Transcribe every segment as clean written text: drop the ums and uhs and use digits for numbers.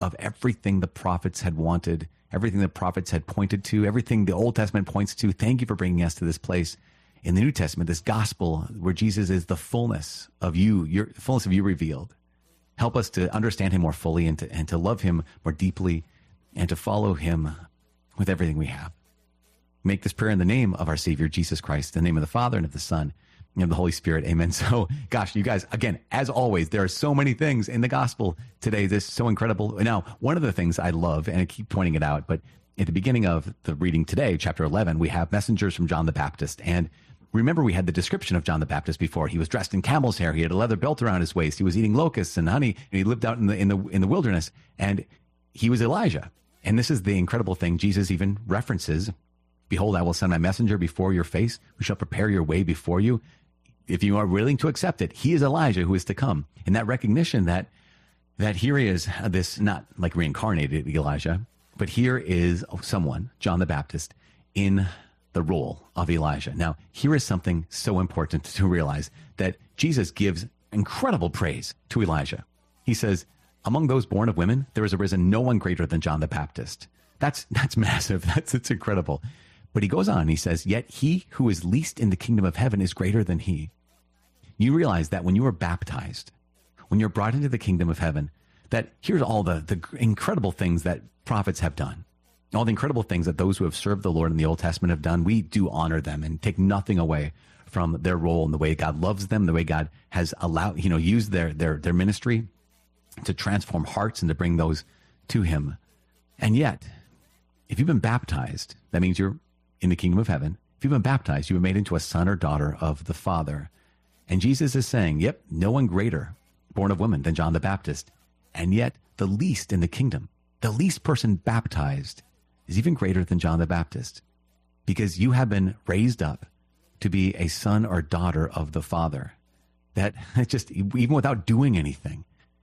of everything the prophets had wanted, everything the prophets had pointed to, everything the Old Testament points to. Thank you for bringing us to this place in the New Testament, this gospel where Jesus is the fullness of you, the fullness of you revealed. Help us to understand him more fully and to love him more deeply and to follow him with everything we have. Make this prayer in the name of our Savior, Jesus Christ, in the name of the Father and of the Son and of the Holy Spirit. Amen. So, gosh, you guys, again, as always, there are so many things in the gospel today. This is so incredible. Now, one of the things I love, and I keep pointing it out, but at the beginning of the reading today, chapter 11, we have messengers from John the Baptist. And remember, we had the description of John the Baptist before. He was dressed in camel's hair. He had a leather belt around his waist. He was eating locusts and honey. And he lived out in the wilderness. And he was Elijah. And this is the incredible thing. Jesus even references, behold, I will send my messenger before your face, who shall prepare your way before you. If you are willing to accept it, he is Elijah who is to come. And that recognition that here he is, this not like reincarnated Elijah, but here is someone, John the Baptist, in the role of Elijah. Now, here is something so important to realize, that Jesus gives incredible praise to Elijah. He says, among those born of women, there has arisen no one greater than John the Baptist. That's massive. It's incredible. But he goes on, he says, yet he who is least in the kingdom of heaven is greater than he. You realize that when you are baptized, when you're brought into the kingdom of heaven, that here's all the incredible things that prophets have done. All the incredible things that those who have served the Lord in the Old Testament have done. We do honor them and take nothing away from their role and the way God loves them, the way God has allowed, used their ministry to transform hearts and to bring those to him. And yet, if you've been baptized, that means you're in the kingdom of heaven. If you've been baptized, you've been made into a son or daughter of the Father. And Jesus is saying, yep, no one greater born of woman than John the Baptist. And yet the least in the kingdom, the least person baptized is even greater than John the Baptist, because you have been raised up to be a son or daughter of the Father. That just, even without doing anything,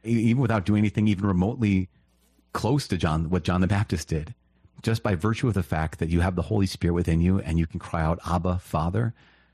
even remotely close to what John the Baptist did, just by virtue of the fact that you have the Holy Spirit within you and you can cry out, Abba, Father,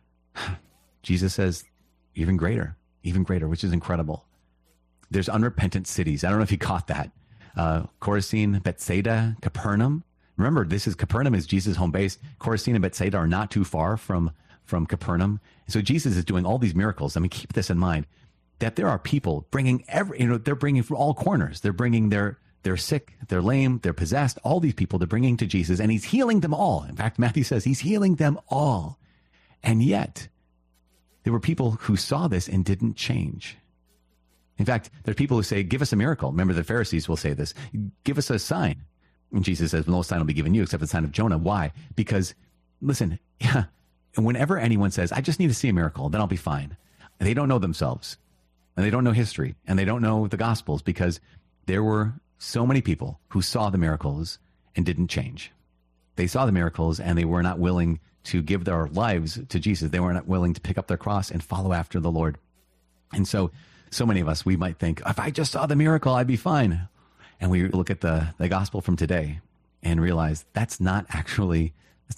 Jesus says, even greater, which is incredible. There's unrepentant cities. I don't know if you caught that. Chorazin, Bethsaida, Capernaum. Remember, Capernaum is Jesus' home base. Chorazin and Bethsaida are not too far from Capernaum. So Jesus is doing all these miracles. I mean, keep this in mind, that there are people bringing they're bringing from all corners. They're bringing they're sick, they're lame, they're possessed, all these people they're bringing to Jesus, and he's healing them all. In fact, Matthew says he's healing them all. And yet, there were people who saw this and didn't change. In fact, there are people who say, give us a miracle. Remember, the Pharisees will say this, give us a sign. And Jesus says, well, no sign will be given you except the sign of Jonah. Why? Because, listen, whenever anyone says, I just need to see a miracle, then I'll be fine. And they don't know themselves, and they don't know history, and they don't know the Gospels, because there were so many people who saw the miracles and didn't change. They saw the miracles and they were not willing to give their lives to Jesus. They were not willing to pick up their cross and follow after the Lord. And so many of us, we might think, if I just saw the miracle, I'd be fine. And we look at the gospel from today and realize that's not actually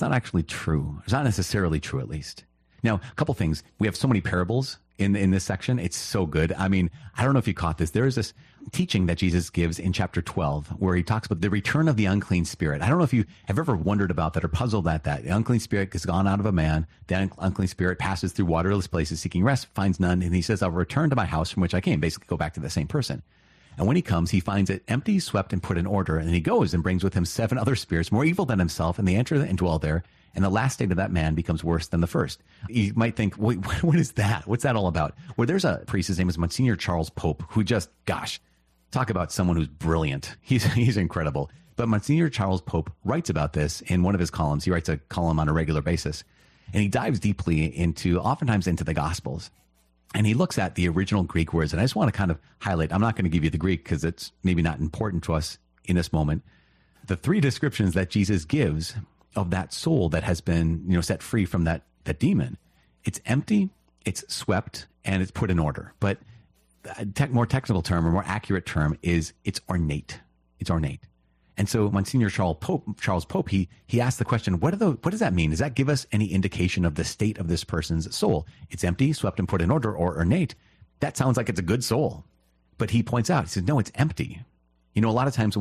true. It's not necessarily true, at least. Now, a couple things. We have so many parables in this section. It's so good. I mean, I don't know if you caught this. There is this teaching that Jesus gives in chapter 12 where he talks about the return of the unclean spirit. I don't know if you have ever wondered about that or puzzled at that. The unclean spirit has gone out of a man. The unclean spirit passes through waterless places seeking rest, finds none, and he says, I'll return to my house from which I came. Basically go back to the same person. And when he comes, he finds it empty, swept, and put in order. And then he goes and brings with him 7 other spirits more evil than himself, and they enter and dwell there. And the last state of that man becomes worse than the first. You might think, wait, what is that? What's that all about? Well, there's a priest, his name is Monsignor Charles Pope, who just, talk about someone who's brilliant. He's incredible. But Monsignor Charles Pope writes about this in one of his columns. He writes a column on a regular basis. And he dives deeply oftentimes into the Gospels. And he looks at the original Greek words. And I just want to kind of highlight, I'm not going to give you the Greek because it's maybe not important to us in this moment. The 3 descriptions that Jesus gives of that soul that has been, set free from that demon. It's empty, it's swept, and it's put in order. But a more technical term or more accurate term is it's ornate. It's ornate. And so Monsignor Charles Pope, he asked the question, what does that mean? Does that give us any indication of the state of this person's soul? It's empty, swept, and put in order, or ornate. That sounds like it's a good soul. But he points out, he says, no, it's empty. A lot of times when